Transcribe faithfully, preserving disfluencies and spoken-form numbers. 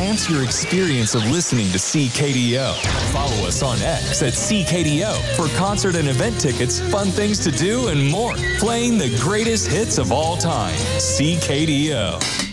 enhance your experience of listening to C K D O. Follow us on X at C K D O for concert and event tickets, fun things to do, and more. Playing the greatest hits of all time. C K D O.